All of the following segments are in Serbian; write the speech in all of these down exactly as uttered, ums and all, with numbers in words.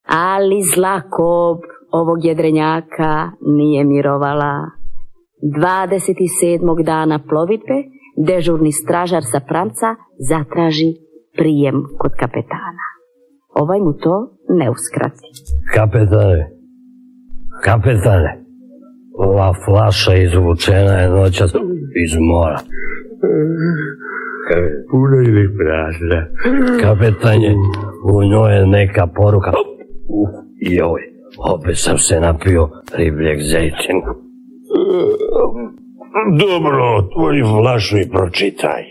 Ali zla kob ovog jedrenjaka nije mirovala. Dvadeset sedmog dana plovidbe dežurni stražar sa pramca zatraži prijem kod kapetana. Ovaj mu to ne uskrati. Kapetane, kapetane, ova flaša izvučena je noćas iz mora. Puno ili prazna? Kapetanje, u njoj je neka poruka. Joj, opet sam se napio ribljeg zejčina. Dobro, otvori flašu i pročitaj.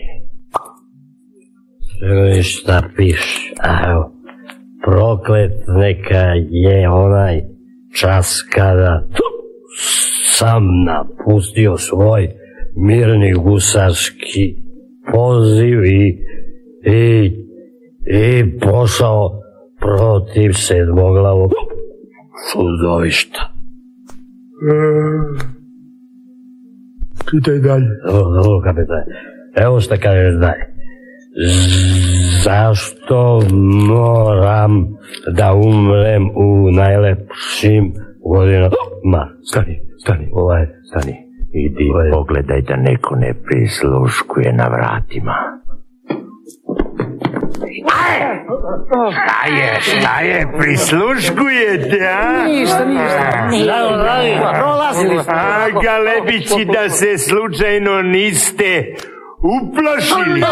Čuj šta piše, evo. Proklet neka je onaj čas kada sam napustio svoj mirni gusarski poziv i, i, i pošao protiv sedmoglavog čudovišta. Čitaj dalje. Dobro, dobro, kapetane. Evo šta kaže dalje. Zašto moram da umrem u najlepšim godinama? Stani, stani, Ovaj, stani. Idi, ovaj. pogledaj da neko ne prisluškuje na vratima. Šta je, šta je, prisluškujete, a? Ništa, ništa. Prolazili smo. A, galebići, da se slučajno niste uplašili.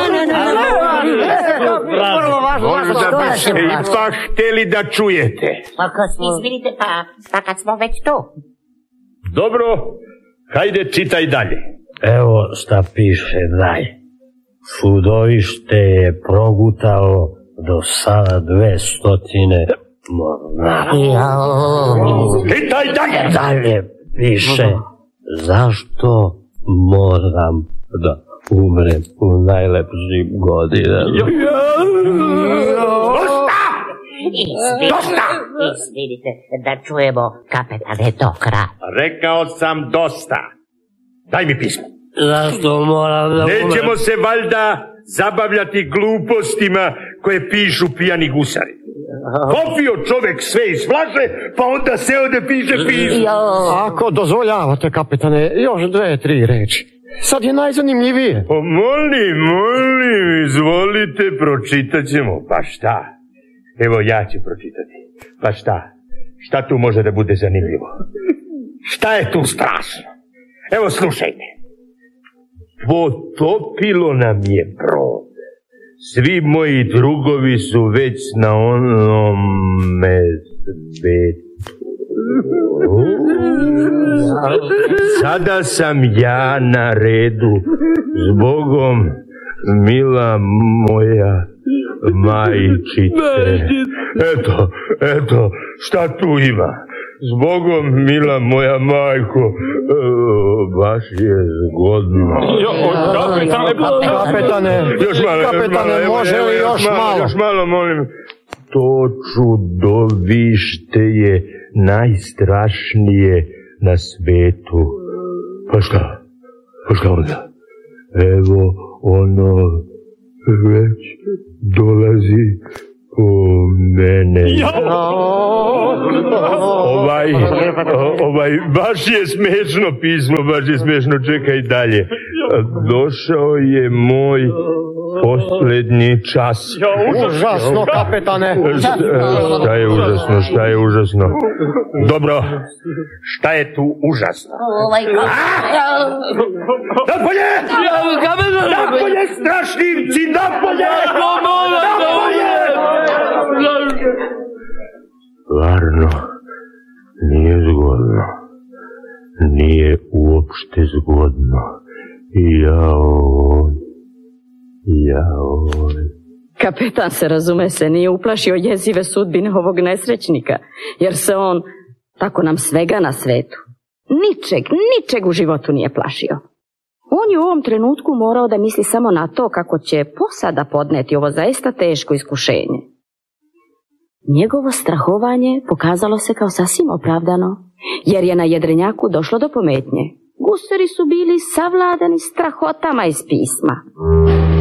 Možda biste ipak hteli da čujete. Pa kad smo... Izvinite, pa, pa kad smo već tu. Dobro, hajde čitaj dalje. evo šta piše dalje. Čudovište je progutalo do sada dve stotine mornara. Čitaj dalje. Dalje piše, zašto moram da umrem u najlepšim godinama. Dosta! Izvinite, da čujemo, kapetane, do kraja. Rekao sam dosta. Daj mi pismo. Zašto moram da umrem? Nećemo se valjda zabavljati glupostima koje pišu pijani gusari. Popio čovek sve iz flaše, pa onda seo da piše pismo. Ako dozvoljavate, kapetane, još dve, tri reči. Sad je najzanimljivije. O, molim, molim, izvolite, pročitat ćemo. Pa šta? Evo ja ću pročitati. Pa šta? Šta tu može da bude zanimljivo? Šta je tu strašno? Evo slušajte. Potopilo nam je brod. Svi moji drugovi su već na onome svetu. Sada sam ja na redu. Zbogom, mila moja majčice. Eto, eto, šta tu ima? Zbogom, mila moja majko, e, baš je zgodno. Jo, kapetane, kapetane, još malo, kapetane, još malo, može evo, li evo, još malo? Još malo, molim. To čudovište je najstrašnije na svetu. Pa šta? Pa šta onda? Evo, ono već dolazi po mene. Ovaj, ovaj, baš je smešno pismo, baš je smešno, čekaj dalje. Došao je moj poslednji čas. Užasno, kapetane. Šta je užasno, šta je užasno? Dobro, šta je tu užasno? Napolje! Napolje, strašnivci, napolje! Napolje! Varno, nije zgodno. Nije uopšte zgodno. Jao, jao. Kapetan se, razume se, nije uplašio jezive sudbine ovog nesrećnika, jer se on, tako nam svega na svetu, ničeg, ničeg u životu nije plašio. On je u ovom trenutku morao da misli samo na to kako će posada podneti ovo zaista teško iskušenje. Njegovo strahovanje pokazalo se kao sasvim opravdano, jer je na jedrenjaku došlo do pometnje. Gusari su bili savladani strahotama iz pisma.